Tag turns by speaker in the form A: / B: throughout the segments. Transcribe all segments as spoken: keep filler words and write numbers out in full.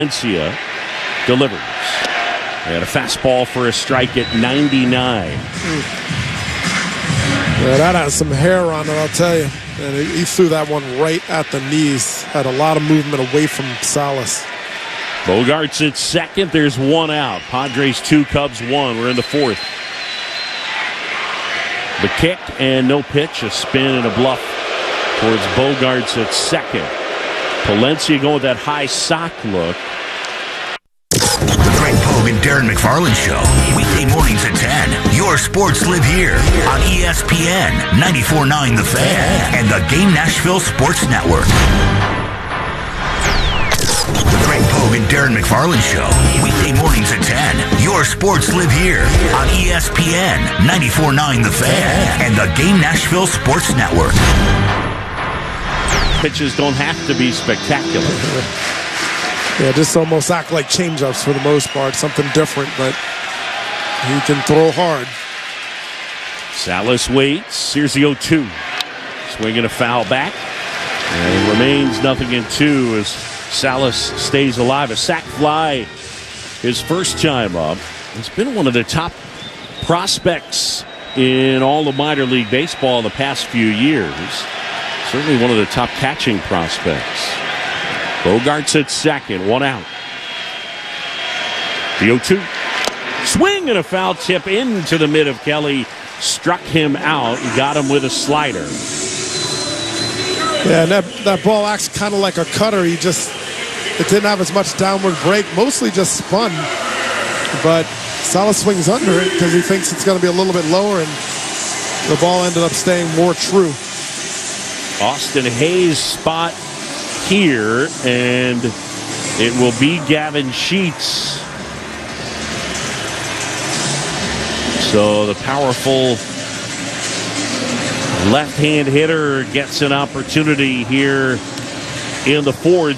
A: Palencia delivers. They had a fastball for a strike at ninety-nine.
B: Yeah, that has some hair on it, I'll tell you. And he threw that one right at the knees. Had a lot of movement away from Salas.
A: Bogaerts at second. There's one out. Padres two, Cubs one. We're in the fourth. The kick and no pitch. A spin and a bluff towards Bogaerts at second. Palencia going with that high sock look.
C: The Greg Pogue and Darren McFarland Show. Weekday mornings at ten. Your sports live here on E S P N ninety-four point nine The Fan and the Game Nashville Sports Network. The Greg Pogue and Darren McFarland Show. Weekday mornings at ten. Your sports live here on E S P N ninety-four point nine The Fan and the Game Nashville Sports Network.
A: Pitches don't have to be spectacular.
B: Yeah, just almost act like changeups for the most part. Something different, but he can throw hard.
A: Salas waits. Here's the oh two. Swinging a foul back. And it remains nothing in two as Salas stays alive. A sac fly his first time up. He's been one of the top prospects in all of minor league baseball the past few years. Certainly one of the top catching prospects. Bogaerts at second, one out. The oh two. Swing and a foul tip into the mid of Kelly. Struck him out and got him with a slider.
B: Yeah, and that, that ball acts kind of like a cutter. He just, it didn't have as much downward break. Mostly just spun. But Salas swings under it because he thinks it's going to be a little bit lower, and the ball ended up staying more true.
A: Austin Hayes' spot here, and it will be Gavin Sheets. So the powerful left-hand hitter gets an opportunity here in the fourth.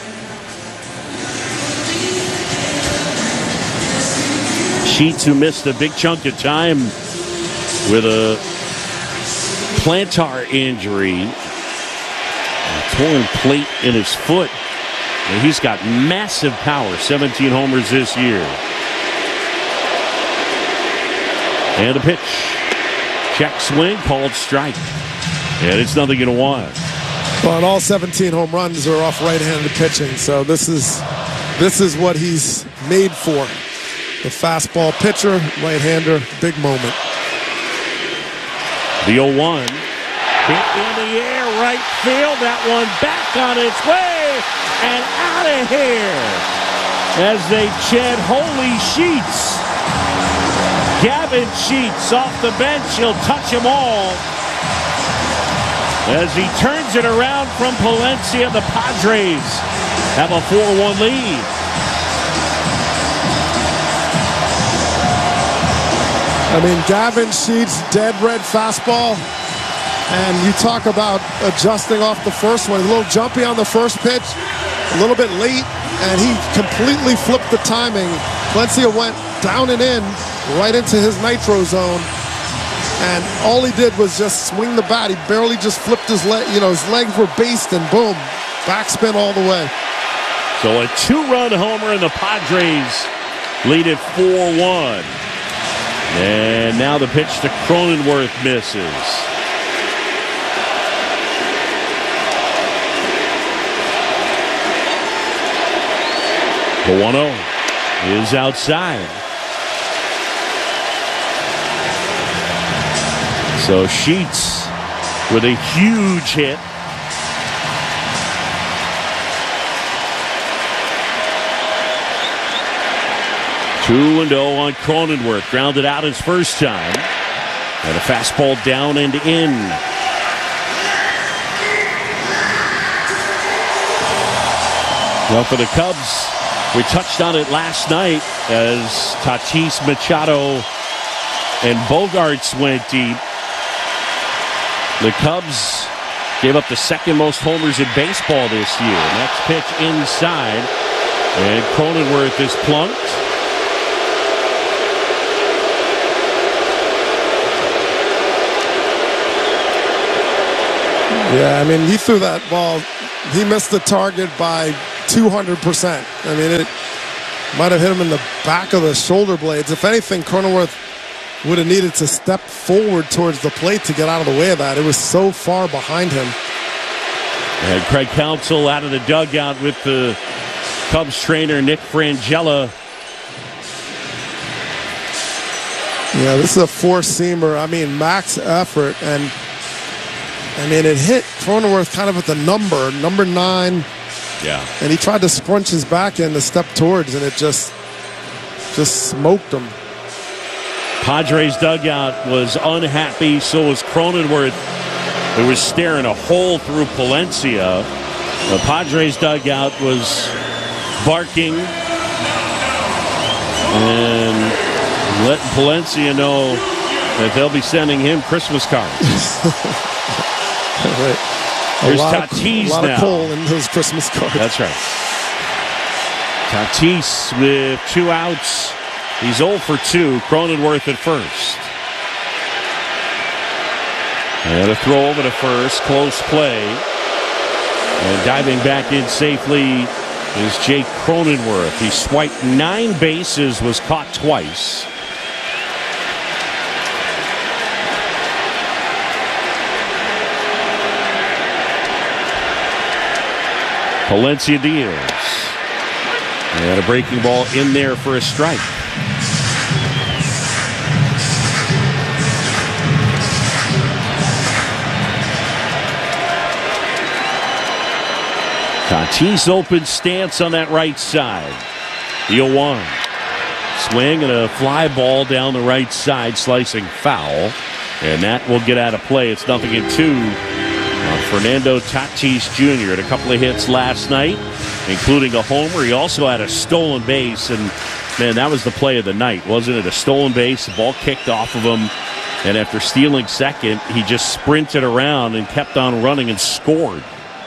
A: Sheets, who missed a big chunk of time with a plantar injury, a torn plate in his foot. And he's got massive power, seventeen homers this year. And the pitch. Check swing, called strike. And it's nothing in one.
B: Well, and all seventeen home runs are off right-handed pitching, so this is this is what he's made for. The fastball pitcher, right-hander, big moment.
A: The oh one. Hit in the air, right field. That one back on its way and out of here as they chant holy Sheets. Gavin Sheets off the bench. He'll touch them all as he turns it around from Palencia. The Padres have a four one lead.
B: I mean, Gavin Sheets, dead red fastball. And you talk about adjusting off the first one. A little jumpy on the first pitch, a little bit late, and he completely flipped the timing. Palencia went down and in, right into his nitro zone. And all he did was just swing the bat. He barely just flipped his leg. You know, his legs were based, and boom, backspin all the way.
A: So a two-run homer, and the Padres lead it four one. And now the pitch to Cronenworth misses. The one oh is outside. So Sheets with a huge hit. two and oh on Cronenworth. Grounded out his first time. And a fastball down and in. Well, for the Cubs, we touched on it last night as Tatis, Machado, and Bogaerts went deep. The Cubs gave up the second most homers in baseball this year. Next pitch inside. And Cronenworth is plunked.
B: Yeah, I mean, he threw that ball. He missed the target by two hundred percent. I mean, it might have hit him in the back of the shoulder blades. If anything, Cronenworth would have needed to step forward towards the plate to get out of the way of that. It was so far behind him.
A: And Craig Counsell out of the dugout with the Cubs trainer Nick Frangella.
B: Yeah, this is a four-seamer. I mean, max effort. And, I mean, it hit Cronenworth kind of at the number, number nine.
A: Yeah.
B: And he tried to scrunch his back in to step towards, and it just, just smoked him.
A: Padres dugout was unhappy. So was Cronenworth, who was staring a hole through Palencia. The Padres dugout was barking and letting Palencia know that they'll be sending him Christmas cards.
B: Right.
A: Here's
B: a lot
A: Tatis
B: of, a lot
A: now.
B: of coal in those Christmas cards.
A: That's right. Tatis with two outs. He's oh for two. Cronenworth at first. And a throw over to first. Close play. And diving back in safely is Jake Cronenworth. He swiped nine bases, was caught twice. Palencia deals. And a breaking ball in there for a strike. Tatis open stance on that right side. The oh one. Swing and a fly ball down the right side, slicing foul. And that will get out of play. It's nothing in two. Uh, Fernando Tatis Junior had a couple of hits last night, including a homer. He also had a stolen base, and man, that was the play of the night, wasn't it? A stolen base, the ball kicked off of him, and after stealing second, he just sprinted around and kept on running and scored.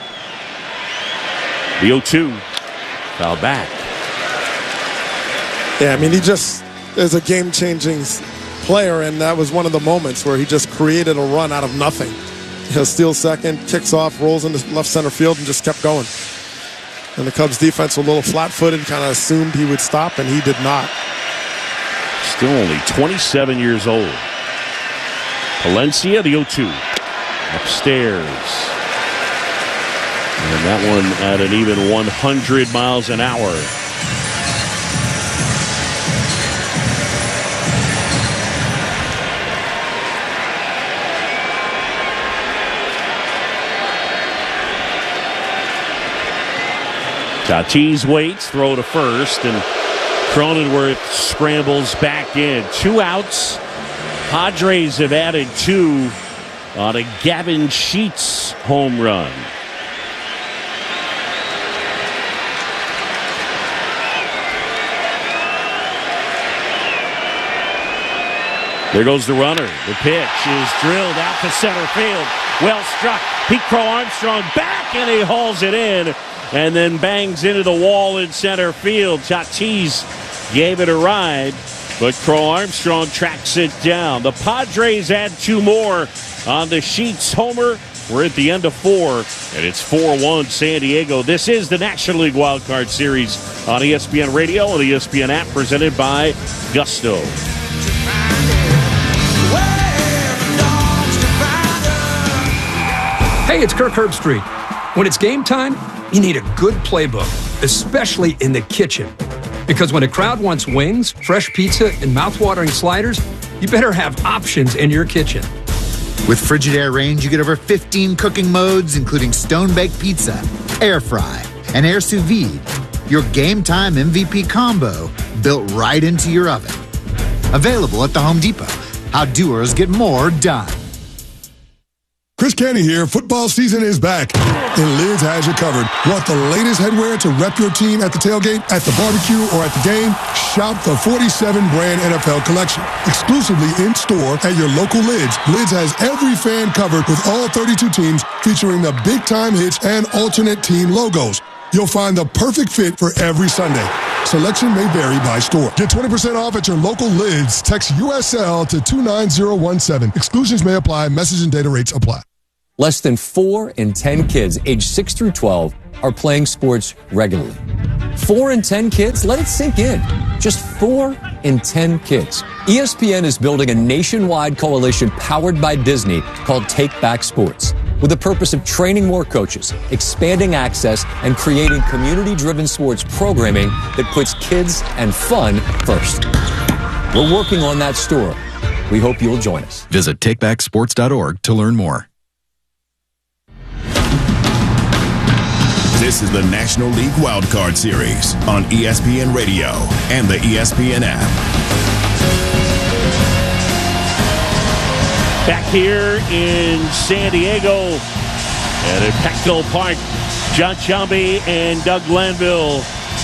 A: The oh two, foul back.
B: Yeah, I mean, he just is a game-changing player, and that was one of the moments where he just created a run out of nothing. He'll steal second, kicks off, rolls into left center field, and just kept going. And the Cubs defense was a little flat-footed, kind of assumed he would stop, and he did not.
A: Still only twenty-seven years old. Palencia, the oh two. Upstairs. And that one at an even one hundred miles an hour. Tatis waits, throw to first, and Cronenworth scrambles back in. Two outs. Padres have added two on a Gavin Sheets home run. There goes the runner. The pitch is drilled out to center field. Well struck. Pete Crow Armstrong back, and he hauls it in. And then bangs into the wall in center field. Tatis gave it a ride, but Crow Armstrong tracks it down. The Padres add two more on the Sheets homer. We're at the end of four, and it's four one San Diego. This is the National League Wild Card Series on E S P N Radio and the E S P N app, presented by Gusto.
D: Hey, it's Kirk Herbstreit. When it's game time, you need a good playbook, especially in the kitchen. Because when a crowd wants wings, fresh pizza, and mouthwatering sliders, you better have options in your kitchen.
E: With Frigidaire Range, you get over fifteen cooking modes, including stone-baked pizza, air fry, and air sous vide. Your game time M V P combo built right into your oven. Available at the Home Depot. How doers get more done.
F: Chris Canty here. Football season is back, and Lids has you covered. Want the latest headwear to rep your team at the tailgate, at the barbecue, or at the game? Shop the forty-seven brand N F L collection. Exclusively in store at your local Lids. Lids has every fan covered with all thirty-two teams, featuring the big-time hits and alternate team logos. You'll find the perfect fit for every Sunday. Selection may vary by store. Get twenty percent off at your local Lids. Text U S L to two nine zero one seven. Exclusions may apply. Message and data rates apply.
G: Less than four in ten kids aged six through twelve are playing sports regularly. Four in ten kids? Let it sink in. Just four in ten kids. E S P N is building a nationwide coalition powered by Disney called Take Back Sports, with the purpose of training more coaches, expanding access, and creating community-driven sports programming that puts kids and fun first. We're working on that story. We hope you'll join us.
H: Visit take back sports dot org to learn more.
I: This is the National League Wildcard Series on E S P N Radio and the E S P N app.
A: Back here in San Diego and at Petco Park, John Sciambi and Doug Glanville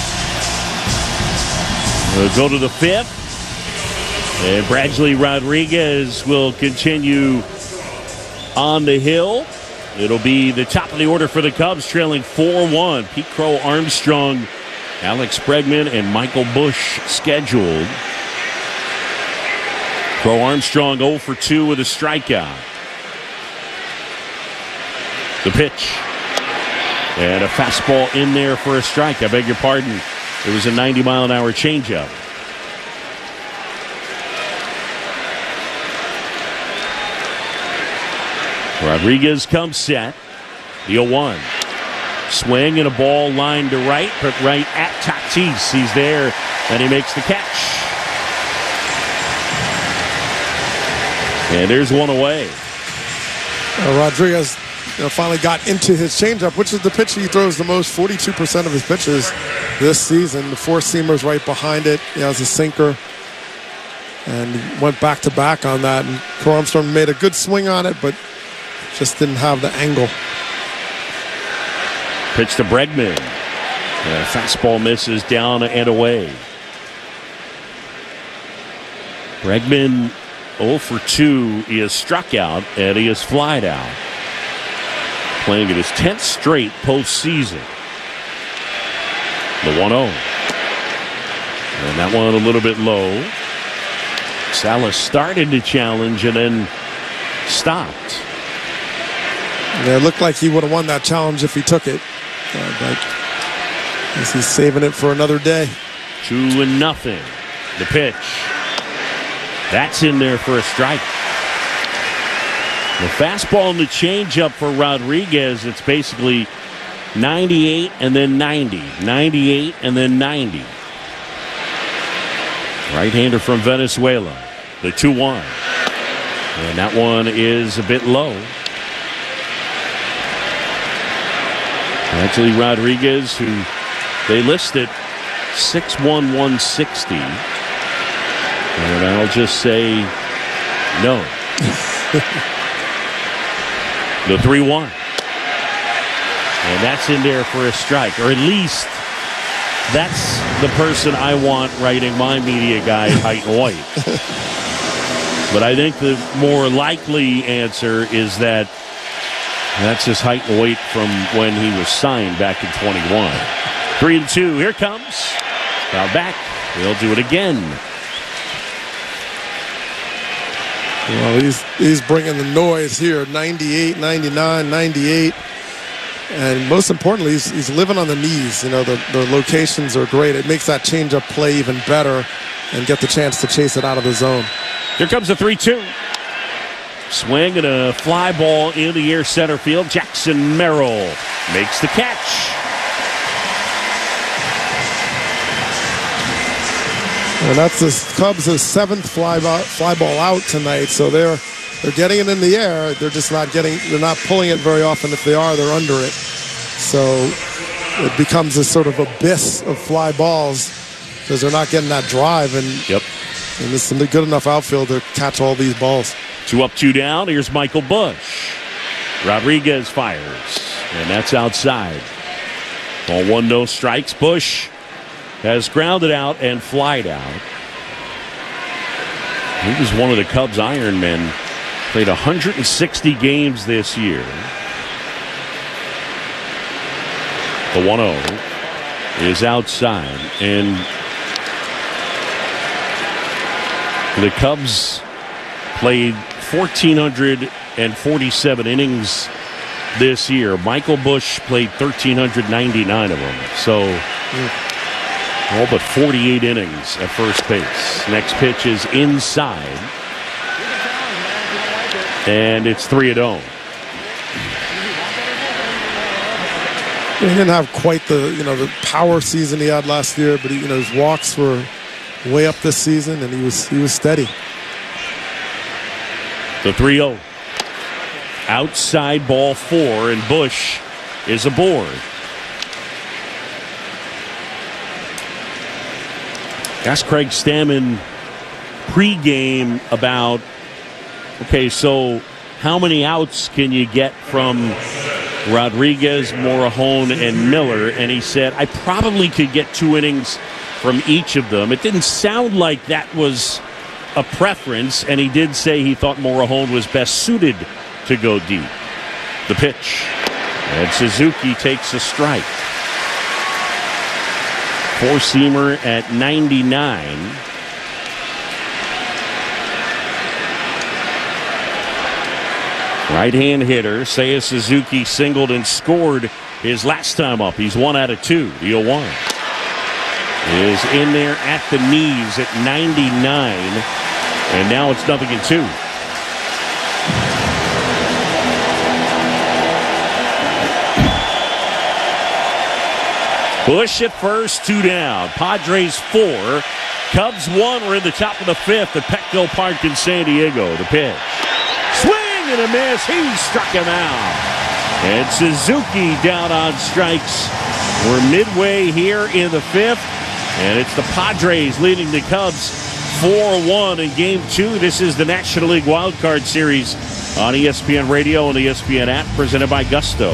A: will go to the fifth. And Bradley Rodriguez will continue on the hill. It'll be the top of the order for the Cubs, trailing four one. Pete Crow Armstrong, Alex Bregman, and Michael Busch scheduled. Crow Armstrong oh for two with a strikeout. The pitch. And a fastball in there for a strike. I beg your pardon. It was a ninety mile an hour changeup. Rodriguez comes set. The oh one. Swing and a ball lined to right, but right at Tatis. He's there, and he makes the catch. And there's one away.
B: Uh, Rodriguez you know, finally got into his changeup, which is the pitch he throws the most, forty-two percent of his pitches this season. The four-seamer's right behind it. He has a sinker. And he went back-to-back on that. And Crow Armstrong made a good swing on it, but just didn't have the angle.
A: Pitch to Bregman. Uh, fastball misses down and away. Bregman oh for two. He is struck out and he is flied out. Playing at his tenth straight postseason. The one oh. And that one a little bit low. Salas started to challenge and then stopped.
B: Yeah, it looked like he would have won that challenge if he took it. Uh, but I guess he's saving it for another day.
A: Two and nothing. The pitch. That's in there for a strike. The fastball and the changeup for Rodriguez, it's basically ninety-eight and then ninety. ninety-eight and then ninety. Right-hander from Venezuela. The two one. And that one is a bit low. Actually, Rodriguez, who they listed six one, one sixty. And I'll just say no. The three one. And that's in there for a strike. Or at least that's the person I want writing my media guide, height and weight. But I think the more likely answer is that that's his height and weight from when he was signed back in twenty-one. Three and two. Here comes. Now back. He'll do it again.
B: Well, he's, he's bringing the noise here. ninety-eight, ninety-nine, ninety-eight. And most importantly, he's, he's living on the knees. You know, the, the locations are great. It makes that changeup play even better and get the chance to chase it out of the zone.
A: Here comes the three two. Swing and a fly ball in the air center field. Jackson Merrill makes the catch.
B: And that's the Cubs' seventh fly ball, fly ball out tonight. So they're they're getting it in the air. They're just not getting. They're not pulling it very often. If they are, they're under it. So it becomes a sort of abyss of fly balls because they're not getting that drive. And
A: yep.
B: And this is a good enough outfield to catch all these balls.
A: Two up, two down. Here's Michael Busch. Rodriguez fires, and that's outside. Ball one, no strikes. Busch has grounded out and flied out. He was one of the Cubs' Iron Men. Played one hundred sixty games this year. The one oh is outside, and the Cubs played one thousand four hundred forty-seven innings this year. Michael Busch played one thousand three hundred ninety-nine of them. So all but forty-eight innings at first base. Next pitch is inside. And it's three and oh.
B: He didn't have quite the, you know, the power season he had last year, but he, you know, his walks were way up this season, and he was he was steady.
A: The three oh. Outside ball four, and Busch is aboard. Asked Craig Stammen pregame about, okay, so how many outs can you get from Rodriguez, Morejon, and Miller? And he said, I probably could get two innings from each of them. It didn't sound like that was a preference, and he did say he thought Morejon was best suited to go deep. The pitch, and Suzuki takes a strike. Four-seamer at ninety-nine. Right-hand hitter, Seiya Suzuki singled and scored his last time up. He's one out of two. The oh one is in there at the knees at ninety-nine, and now it's nothing in two. Busch at first, two down. Padres four, Cubs one. We're in the top of the fifth at Petco Park in San Diego. The pitch. Swing and a miss. He struck him out. And Suzuki down on strikes. We're midway here in the fifth. And it's the Padres leading the Cubs four one in game two. This is the National League Wild Card Series on E S P N Radio and the E S P N app, presented by Gusto.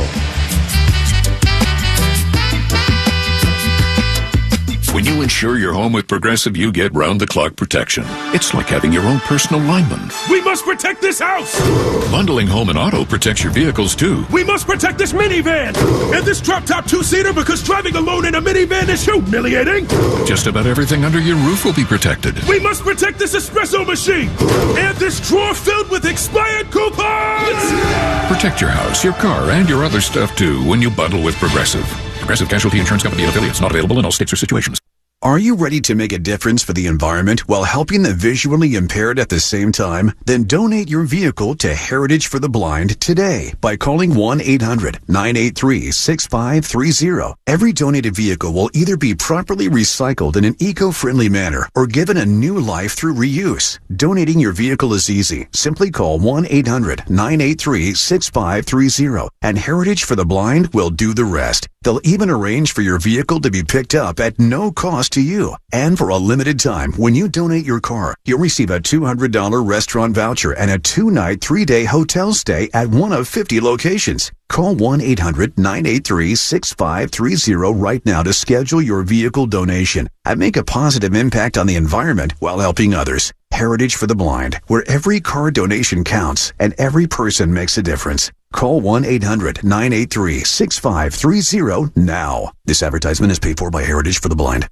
J: When you insure your home with Progressive, you get round-the-clock protection. It's like having your own personal lineman.
K: We must protect this house!
J: Bundling home and auto protects your vehicles, too.
K: We must protect this minivan! And this drop-top two-seater, because driving alone in a minivan is humiliating!
J: Just about everything under your roof will be protected.
K: We must protect this espresso machine! And this drawer filled with expired coupons!
J: Protect your house, your car, and your other stuff, too, when you bundle with Progressive. Progressive Casualty Insurance Company and affiliates. Not available in all states or situations.
L: Are you ready to make a difference for the environment while helping the visually impaired at the same time? Then donate your vehicle to Heritage for the Blind today by calling one eight hundred nine eight three six five three zero. Every donated vehicle will either be properly recycled in an eco-friendly manner or given a new life through reuse. Donating your vehicle is easy. Simply call one eight hundred nine eight three six five three zero and Heritage for the Blind will do the rest. They'll even arrange for your vehicle to be picked up at no cost to you. And for a limited time, when you donate your car, you'll receive a two hundred dollars restaurant voucher and a two-night, three-day hotel stay at one of fifty locations. Call one eight hundred nine eight three six five three zero right now to schedule your vehicle donation and make a positive impact on the environment while helping others. Heritage for the Blind, where every car donation counts and every person makes a difference. Call one eight hundred nine eight three six five three zero now. This advertisement is paid for by Heritage for the Blind.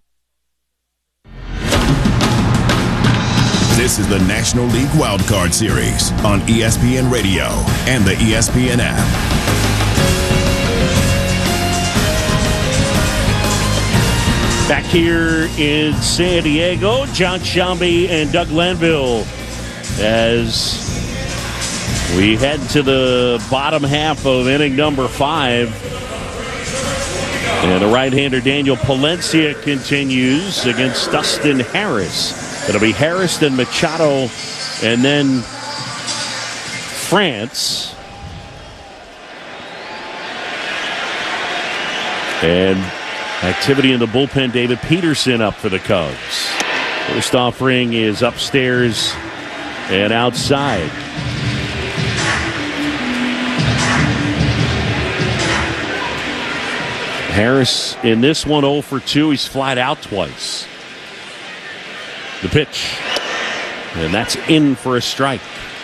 I: This is the National League Wild Card Series on E S P N Radio and the E S P N app.
A: Back here in San Diego, John Sciambi and Doug Lanville as we head to the bottom half of inning number five. And the right-hander Daniel Palencia continues against Dustin Harris. It'll be Harris, then Machado, and then France. And activity in the bullpen, David Peterson up for the Cubs. First offering is upstairs and outside. Harris in this one oh for two. He's flied out twice. The pitch. And that's in for a strike.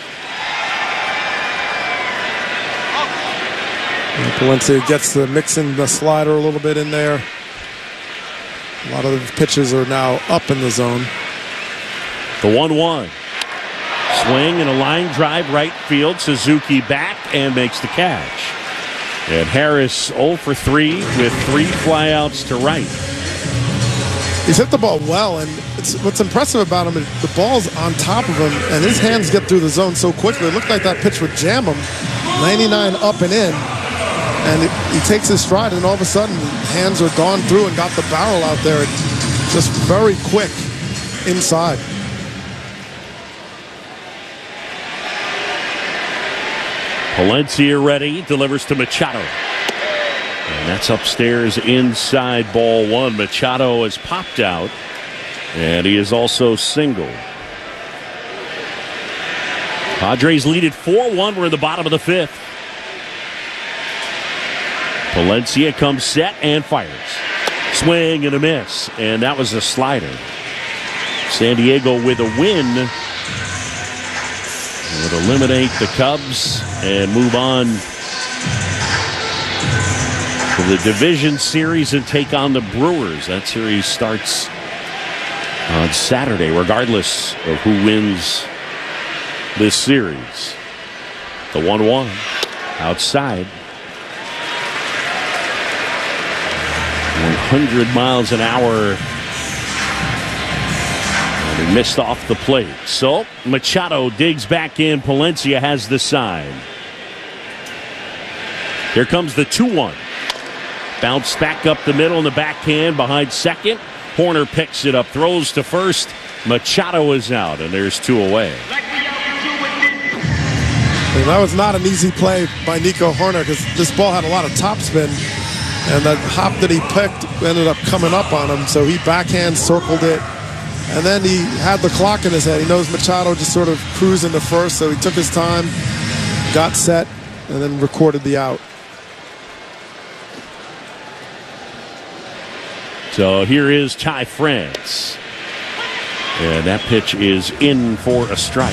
B: Palencia gets the mixing the slider a little bit in there. A lot of the pitches are now up in the zone.
A: The one one. Swing and a line drive right field. Suzuki back and makes the catch. And Harris zero for three with three flyouts to right.
B: He's hit the ball well, and it's, what's impressive about him is the ball's on top of him, and his hands get through the zone so quickly. It looked like that pitch would jam him. ninety-nine up and in, and it, he takes his stride, and all of a sudden, hands are gone through and got the barrel out there. Just very quick inside.
A: Palencia ready, delivers to Machado. And that's upstairs inside ball one. Machado has popped out, and he is also singled. Padres lead it four one. We're in the bottom of the fifth. Palencia comes set and fires. Swing and a miss, and that was a slider. San Diego with a win would eliminate the Cubs and move on to the division series and take on the Brewers. That series starts on Saturday, regardless of who wins this series. The one one outside. one hundred miles an hour. And he missed off the plate. So Machado digs back in. Palencia has the sign. Here comes the two one. Bounce back up the middle in the backhand behind second. Horner picks it up, throws to first. Machado is out, and there's two away.
B: And that was not an easy play by Nico Horner because this ball had a lot of topspin, and that hop that he picked ended up coming up on him. So he backhand circled it, and then he had the clock in his head. He knows Machado just sort of cruising to first, so he took his time, got set, and then recorded the out.
A: So here is Ty France. And that pitch is in for a strike.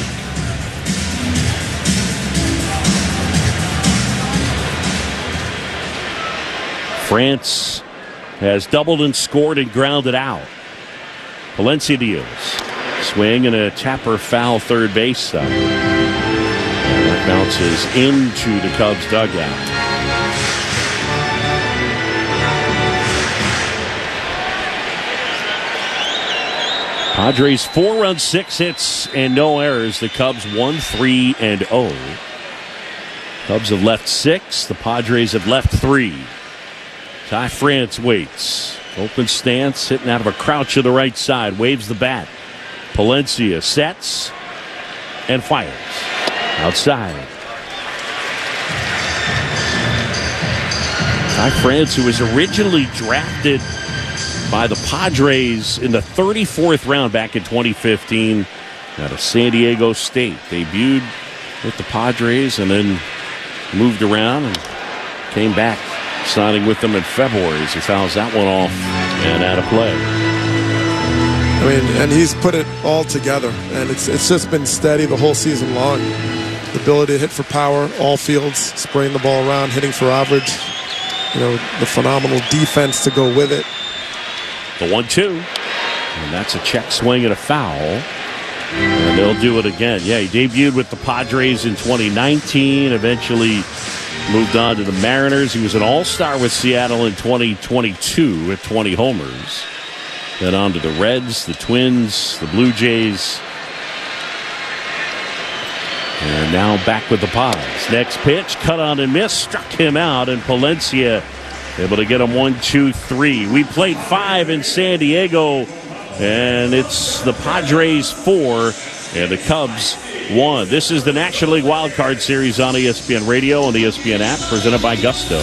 A: France has doubled and scored and grounded out. Palencia deals. Swing and a tapper foul third base side. And that bounces into the Cubs dugout. Padres four runs, six hits, and no errors. The Cubs one, three, and oh. Cubs have left six. The Padres have left three. Ty France waits. Open stance, hitting out of a crouch to the right side. Waves the bat. Palencia sets and fires. Outside. Ty France, who was originally drafted by the Padres in the thirty-fourth round back in twenty fifteen out of San Diego State. Debuted with the Padres and then moved around and came back, signing with them in February as he fouls that one off and out of play.
B: I mean, and he's put it all together, and it's it's just been steady the whole season long. The ability to hit for power, all fields, spraying the ball around, hitting for average. You know, the phenomenal defense to go with it.
A: The one two. And that's a check swing and a foul. And they'll do it again. Yeah, he debuted with the Padres in twenty nineteen. Eventually moved on to the Mariners. He was an all-star with Seattle in twenty twenty-two with twenty homers. Then on to the Reds, the Twins, the Blue Jays. And now back with the Pods. Next pitch, cut on and miss, struck him out, and Palencia able to get him one, two, three. We played five in San Diego, and it's the Padres four and the Cubs one. This is the National League Wild Card Series on E S P N Radio and the E S P N app, presented by Gusto.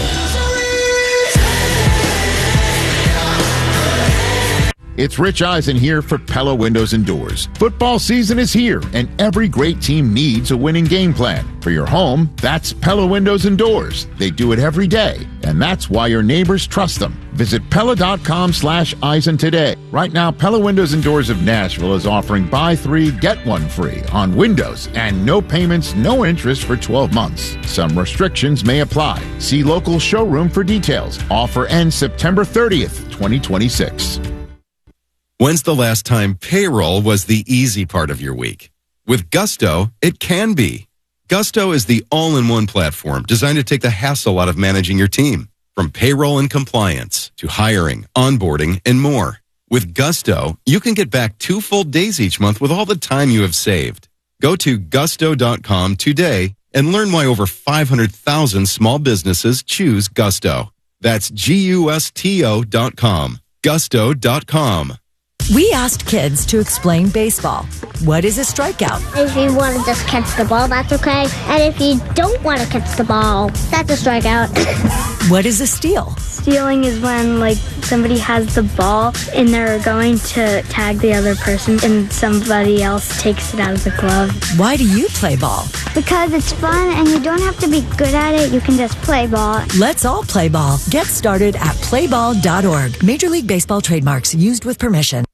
M: It's Rich Eisen here for Pella Windows and Doors. Football season is here, and every great team needs a winning game plan. For your home, that's Pella Windows and Doors. They do it every day, and that's why your neighbors trust them. Visit Pella.com slash Eisen today. Right now, Pella Windows and Doors of Nashville is offering buy three, get one free on windows and no payments, no interest for twelve months. Some restrictions may apply. See local showroom for details. Offer ends September thirtieth, twenty twenty-six.
N: When's the last time payroll was the easy part of your week? With Gusto, it can be. Gusto is the all-in-one platform designed to take the hassle out of managing your team. From payroll and compliance to hiring, onboarding, and more. With Gusto, you can get back two full days each month with all the time you have saved. Go to gusto dot com today and learn why over five hundred thousand small businesses choose Gusto. That's G U S T O dot com. gusto dot com.
O: We asked kids to explain baseball. What is a strikeout?
P: If you want to just catch the ball, that's okay. And if you don't want to catch the ball, that's a strikeout.
O: What is a steal?
Q: Stealing is when, like, somebody has the ball and they're going to tag the other person and somebody else takes it out of the glove.
O: Why do you play ball?
P: Because it's fun and you don't have to be good at it. You can just play ball.
O: Let's all play ball. Get started at play ball dot org. Major League Baseball trademarks used with permission.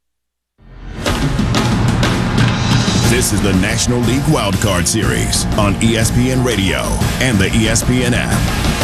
I: This is the National League Wildcard Series on E S P N Radio and the E S P N app.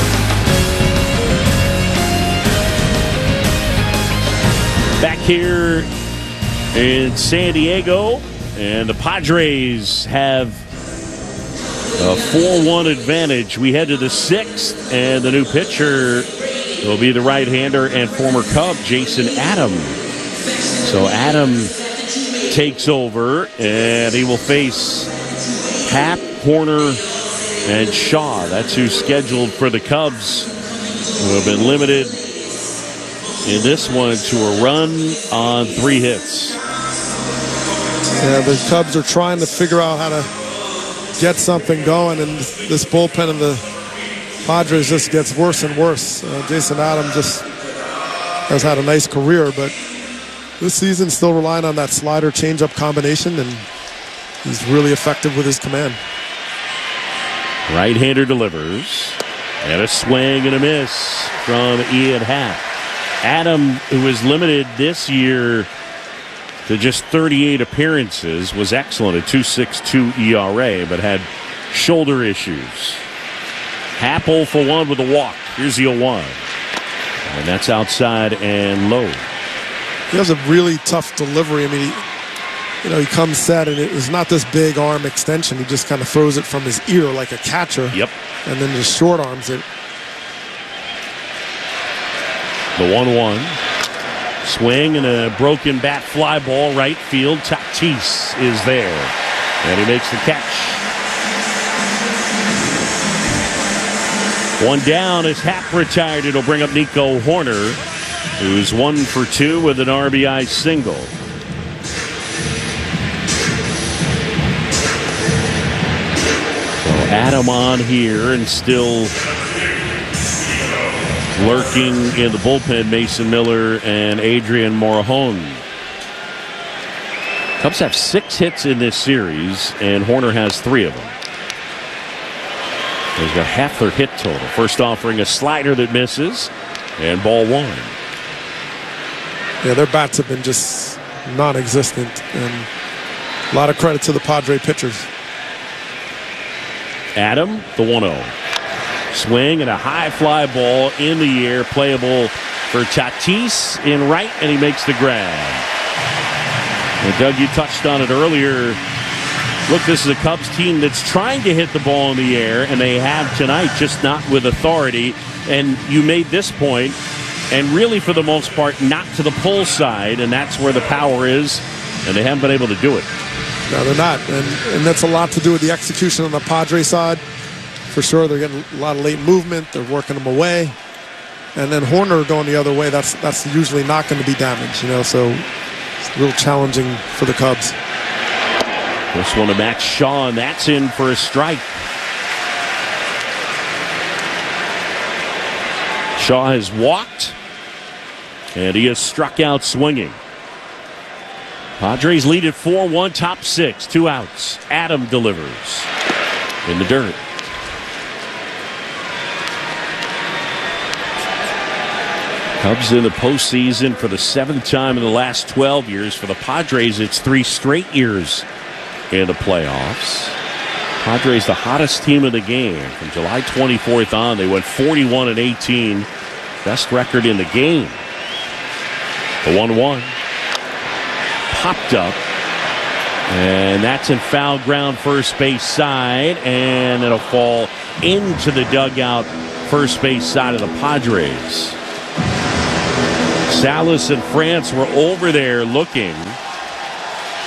A: Back here in San Diego, and the Padres have a four one advantage. We head to the sixth, and the new pitcher will be the right-hander and former Cub, Jason Adam. So Adam takes over, and he will face Happ, Horner, and Shaw. That's who's scheduled for the Cubs, who have been limited in this one to a run on three hits.
B: Yeah, the Cubs are trying to figure out how to get something going, and this bullpen of the Padres just gets worse and worse. Uh, Jason Adam just has had a nice career, but this season still relying on that slider changeup combination, and he's really effective with his command.
A: Right-hander delivers, and a swing and a miss from Ian Happ. Adam, who was limited this year to just thirty-eight appearances, was excellent at two point six two E R A, but had shoulder issues. Happ oh for one with a walk. Here's the oh one. And that's outside and low.
B: He has a really tough delivery. I mean, he, you know, he comes set, and it's not this big arm extension. He just kind of throws it from his ear like a catcher.
A: Yep.
B: And then just short arms it.
A: The one one. Swing and a broken bat fly ball right field. Tatis is there. And he makes the catch. One down as Happ retired. It'll bring up Nico Horner, who's one for two with an R B I single. So Adam on here, and still lurking in the bullpen, Mason Miller and Adrian Morejon. Cubs have six hits in this series, and Horner has three of them. He's got half their hit total. First offering a slider that misses, and ball one.
B: Yeah, their bats have been just non-existent, and a lot of credit to the Padre pitchers.
A: Adam, the one oh. Swing and a high fly ball in the air, playable for Tatis in right, and he makes the grab. And Doug, you touched on it earlier. Look, this is a Cubs team that's trying to hit the ball in the air, and they have tonight, just not with authority. And you made this point, and really for the most part, not to the pull side, and that's where the power is, and they haven't been able to do it.
B: No, they're not, and, and that's a lot to do with the execution on the Padre side. For sure, they're getting a lot of late movement. They're working them away. And then Horner going the other way, that's that's usually not going to be damaged, you know, so it's real challenging for the Cubs.
A: This one to Max Shaw, and that's in for a strike. Shaw has walked, and he has struck out swinging. Padres lead at four one, top six, two outs. Adam delivers in the dirt. Cubs in the postseason for the seventh time in the last twelve years. For the Padres, it's three straight years in the playoffs. Padres, the hottest team in the game. From July twenty-fourth on, they went forty-one and eighteen. Best record in the game. The one one. Popped up. And that's in foul ground first base side, and it'll fall into the dugout first base side of the Padres. Salas and France were over there looking.